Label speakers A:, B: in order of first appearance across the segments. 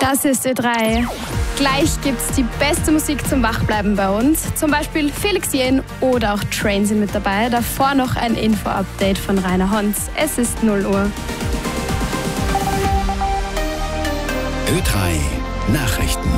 A: Das ist Ö3. Gleich gibt's die beste Musik zum Wachbleiben bei uns. Zum Beispiel Felix Jähn oder auch Train sind mit dabei. Davor noch ein Info-Update von Rainer Honz. Es ist 0 Uhr.
B: Ö3 Nachrichten.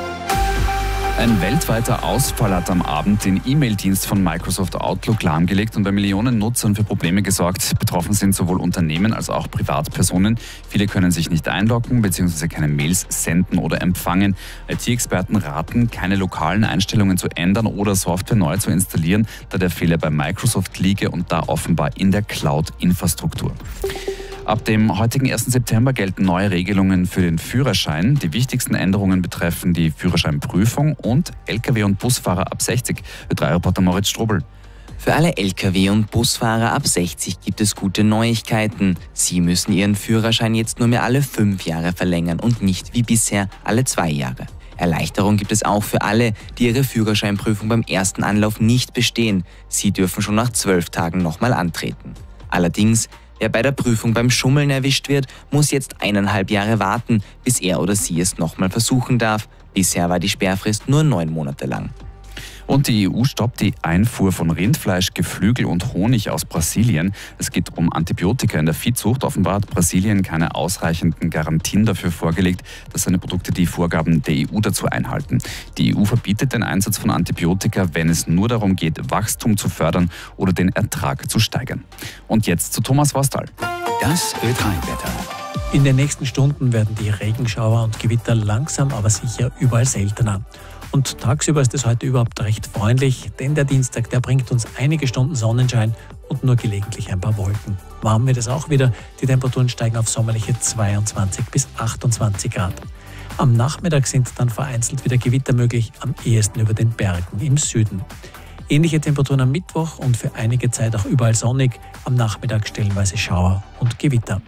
C: Ein weltweiter Ausfall hat am Abend den E-Mail-Dienst von Microsoft Outlook lahmgelegt und bei Millionen Nutzern für Probleme gesorgt. Betroffen sind sowohl Unternehmen als auch Privatpersonen. Viele können sich nicht einloggen bzw. keine Mails senden oder empfangen. IT-Experten raten, keine lokalen Einstellungen zu ändern oder Software neu zu installieren, da der Fehler bei Microsoft liege und da offenbar in der Cloud-Infrastruktur. Ab dem heutigen 1. September gelten neue Regelungen für den Führerschein. Die wichtigsten Änderungen betreffen die Führerscheinprüfung und Lkw- und Busfahrer ab 60. Ö3-Reporter Moritz Strobel.
D: Für alle Lkw- und Busfahrer ab 60 gibt es gute Neuigkeiten. Sie müssen ihren Führerschein jetzt nur mehr alle 5 Jahre verlängern und nicht wie bisher alle 2 Jahre. Erleichterung gibt es auch für alle, die ihre Führerscheinprüfung beim ersten Anlauf nicht bestehen. Sie dürfen schon nach 12 Tagen nochmal antreten. Allerdings, wer bei der Prüfung beim Schummeln erwischt wird, muss jetzt 1,5 Jahre warten, bis er oder sie es nochmal versuchen darf. Bisher war die Sperrfrist nur 9 Monate lang.
C: Und die EU stoppt die Einfuhr von Rindfleisch, Geflügel und Honig aus Brasilien. Es geht um Antibiotika in der Viehzucht. Offenbar hat Brasilien keine ausreichenden Garantien dafür vorgelegt, dass seine Produkte die Vorgaben der EU dazu einhalten. Die EU verbietet den Einsatz von Antibiotika, wenn es nur darum geht, Wachstum zu fördern oder den Ertrag zu steigern. Und jetzt zu Thomas Wastal.
B: Das Ö3-Wetter.
E: In den nächsten Stunden werden die Regenschauer und Gewitter langsam aber sicher überall seltener. Und tagsüber ist es heute überhaupt recht freundlich, denn der Dienstag, der bringt uns einige Stunden Sonnenschein und nur gelegentlich ein paar Wolken. Warm wird es auch wieder, die Temperaturen steigen auf sommerliche 22 bis 28 Grad. Am Nachmittag sind dann vereinzelt wieder Gewitter möglich, am ehesten über den Bergen im Süden. Ähnliche Temperaturen am Mittwoch und für einige Zeit auch überall sonnig, am Nachmittag stellenweise Schauer und Gewitter.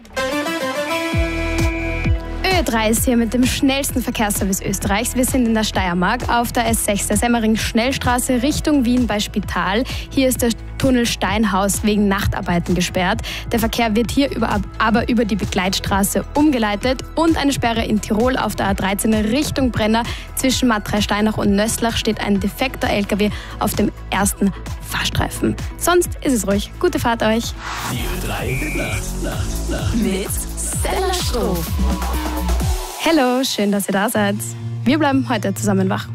A: Ö3 ist hier mit dem schnellsten Verkehrsservice Österreichs. Wir sind in der Steiermark auf der S6 der Semmering-Schnellstraße Richtung Wien bei Spital. Hier ist der Tunnel Steinhaus wegen Nachtarbeiten gesperrt. Der Verkehr wird hier aber über die Begleitstraße umgeleitet und eine Sperre in Tirol auf der A13 Richtung Brenner. Zwischen Matrei-Steinach und Nösslach steht ein defekter LKW auf dem ersten Fahrstreifen. Sonst ist es ruhig. Gute Fahrt euch.
B: Die Ö3 Nacht.
A: Mit Stella Stroh. Hallo, schön, dass ihr da seid. Wir bleiben heute zusammen wach.